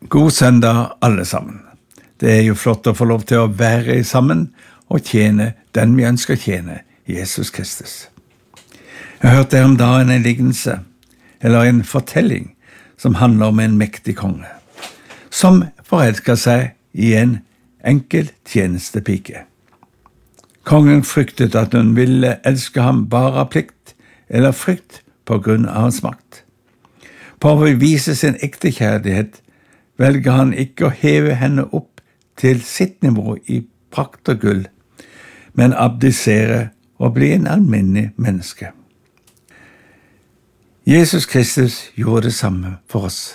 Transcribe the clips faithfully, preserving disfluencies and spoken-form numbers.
God søndag alle sammen. Det er jo flott å få lov til å være sammen og tjene den vi ønsker å tjene, Jesus Kristus. Jeg hørte her om dagen en lignelse, eller en fortelling, som handler om en mektig konge, som forelsker seg i en enkel tjenestepike. Kongen fryktet at hun ville elske ham bare av plikt eller frykt på grunn av hans makt. For å vise sin ekte kjærlighet velger han ikke å heve henne opp til sitt nivå i prakt og gull, men abdisere og bli en alminnelig menneske. Jesus Kristus gjorde det samme for oss.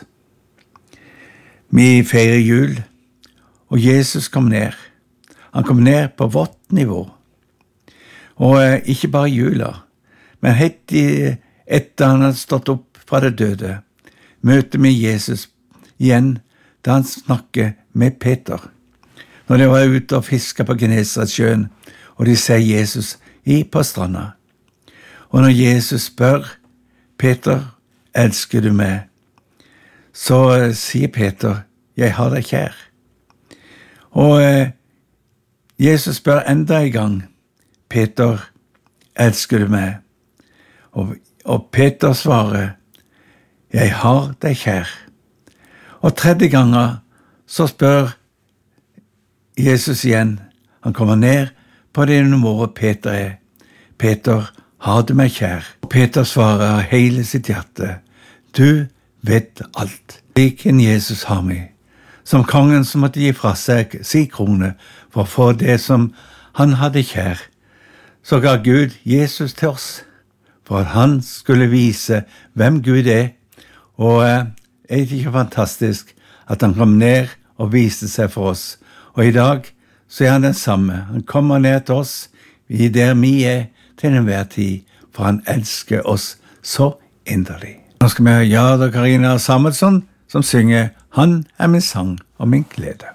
Vi feirer jul, og Jesus kom ned. Han kom ned på vårt nivå. Og ikke bare jula, men helt etter han hadde stått opp fra det døde, møter vi Jesus igjen da han snakker med Peter. Når de var ute og fisket på Genesaretsjøen, og de ser Jesus i på stranda. Og når Jesus spør Peter, elsker du meg? Så sier Peter, jeg har deg kjær. Og eh, Jesus spør enda en gang, Peter, elsker du meg? Og, og Peter svarer, jeg har deg kjær. Og tredje ganger så spør Jesus igjen. Han kommer ned på det nivået Peter er. Peter, har du meg kjær? Og Peter svarer av hele sitt hjerte. Du vet alt. Slik en Jesus har meg. Som kongen som måtte gi fra seg si krone for å få det som han hadde kjær. Så ga Gud Jesus til oss for at han skulle vise hvem Gud er. Og er det ikke fantastisk at han kom ned og viste seg for oss? Og i dag så er han den samme. Han kommer ned til oss i der vi er til enhver tid, for han elsker oss så inderlig. Nå skal vi ha Jard og Karina Samuelsson som synger «Han er min sang og min glede».